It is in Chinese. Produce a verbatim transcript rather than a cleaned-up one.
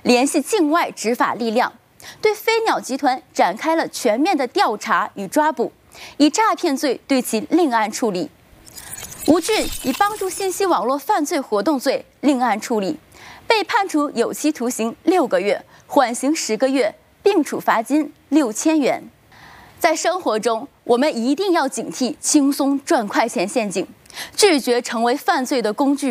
联系境外执法力量，对飞鸟集团展开了全面的调查与抓捕，以诈骗罪对其另案处理。吴俊以帮助信息网络犯罪活动罪另案处理，被判处有期徒刑六个月，缓刑十个月，并处罚金六千元。在生活中，我们一定要警惕轻松赚快钱陷阱，拒绝成为犯罪的工具。